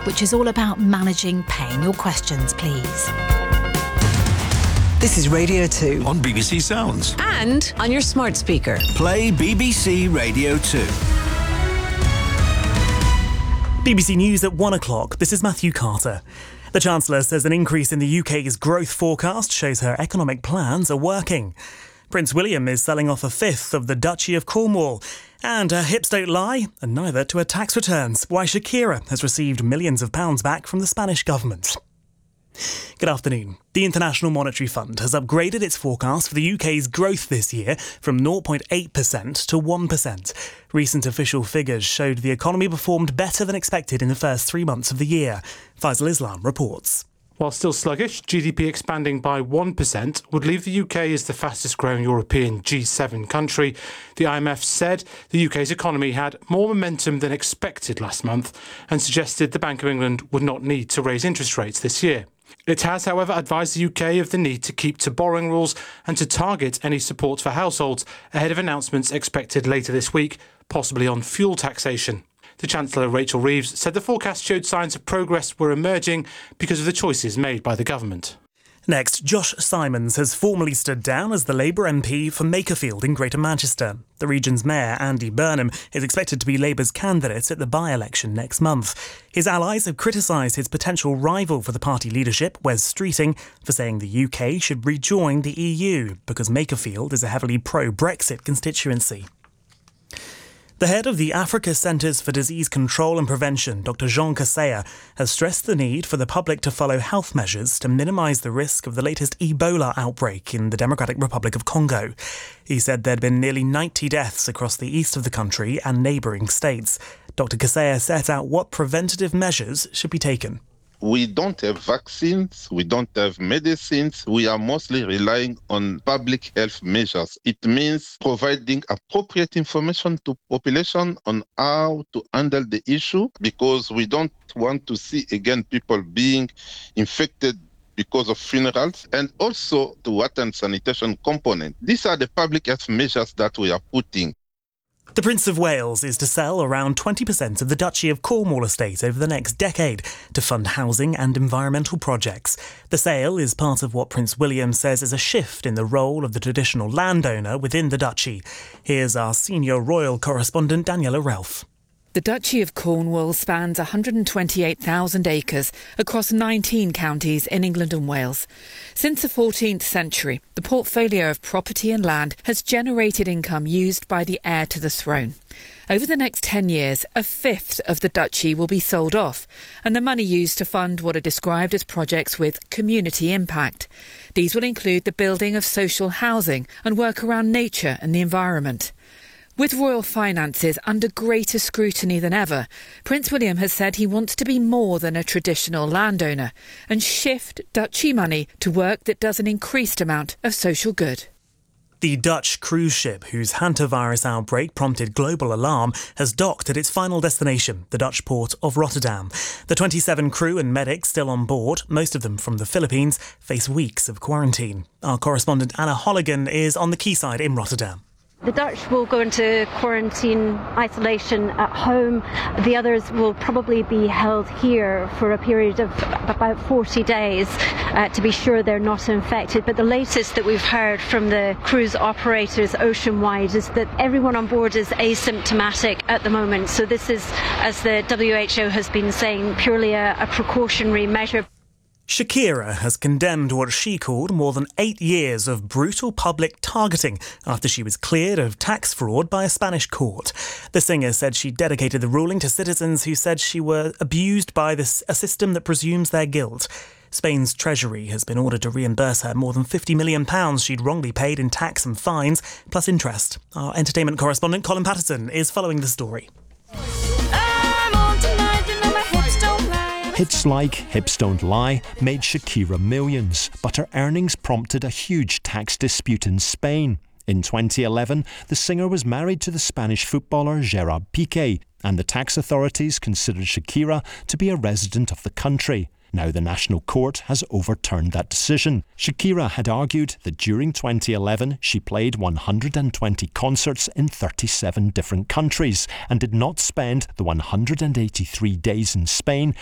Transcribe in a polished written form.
which is all about managing paying your questions, please. This is Radio 2. On BBC Sounds. And on your smart speaker. Play BBC Radio 2. BBC News at 1 o'clock. This is Matthew Carter. The Chancellor says an increase in the UK's growth forecast shows her economic plans are working. Prince William is selling off a fifth of the Duchy of Cornwall. And her hips don't lie, and neither do her tax returns. Why Shakira has received millions of pounds back from the Spanish government. Good afternoon. The International Monetary Fund has upgraded its forecast for the UK's growth this year from 0.8% to 1%. Recent official figures showed the economy performed better than expected in the first 3 months of the year. Faisal Islam reports. While still sluggish, GDP expanding by 1% would leave the UK as the fastest growing European G7 country. The IMF said the UK's economy had more momentum than expected last month and suggested the Bank of England would not need to raise interest rates this year. It has, however, advised the UK of the need to keep to borrowing rules and to target any support for households ahead of announcements expected later this week, possibly on fuel taxation. The Chancellor, Rachel Reeves, said the forecast showed signs of progress were emerging because of the choices made by the government. Next, Josh Simons has formally stood down as the Labour MP for Makerfield in Greater Manchester. The region's mayor, Andy Burnham, is expected to be Labour's candidate at the by-election next month. His allies have criticised his potential rival for the party leadership, Wes Streeting, for saying the UK should rejoin the EU because Makerfield is a heavily pro-Brexit constituency. The head of the Africa Centres for Disease Control and Prevention, Dr Jean Kaseya, has stressed the need for the public to follow health measures to minimise the risk of the latest Ebola outbreak in the Democratic Republic of Congo. He said there'd been nearly 90 deaths across the east of the country and neighbouring states. Dr Kaseya set out what preventative measures should be taken. We don't have vaccines, we don't have medicines, we are mostly relying on public health measures. It means providing appropriate information to population on how to handle the issue, because we don't want to see again people being infected because of funerals, and also the water and sanitation component. These are the public health measures that we are putting. The Prince of Wales is to sell around 20% of the Duchy of Cornwall estate over the next decade to fund housing and environmental projects. The sale is part of what Prince William says is a shift in the role of the traditional landowner within the Duchy. Here's our senior royal correspondent Daniela Ralph. The Duchy of Cornwall spans 128,000 acres across 19 counties in England and Wales. Since the 14th century, the portfolio of property and land has generated income used by the heir to the throne. Over the next 10 years, a fifth of the duchy will be sold off, and the money used to fund what are described as projects with community impact. These will include the building of social housing and work around nature and the environment. With royal finances under greater scrutiny than ever, Prince William has said he wants to be more than a traditional landowner and shift duchy money to work that does an increased amount of social good. The Dutch cruise ship, whose hantavirus outbreak prompted global alarm, has docked at its final destination, the Dutch port of Rotterdam. The 27 crew and medics still on board, most of them from the Philippines, face weeks of quarantine. Our correspondent Anna Holligan is on the quayside in Rotterdam. The Dutch will go into quarantine isolation at home. The others will probably be held here for a period of about 40 days to be sure they're not infected. But the latest that we've heard from the cruise operators ocean-wide is that everyone on board is asymptomatic at the moment. So this is, as the WHO has been saying, purely a precautionary measure. Shakira has condemned what she called more than 8 years of brutal public targeting after she was cleared of tax fraud by a Spanish court. The singer said she dedicated the ruling to citizens who said she were abused by a system that presumes their guilt. Spain's Treasury has been ordered to reimburse her more than £50 million she'd wrongly paid in tax and fines, plus interest. Our entertainment correspondent Colin Patterson is following the story. Hits like Hips Don't Lie made Shakira millions, but her earnings prompted a huge tax dispute in Spain. In 2011, the singer was married to the Spanish footballer Gerard Piqué, and the tax authorities considered Shakira to be a resident of the country. Now the National Court has overturned that decision. Shakira had argued that during 2011 she played 120 concerts in 37 different countries and did not spend the 183 days in Spain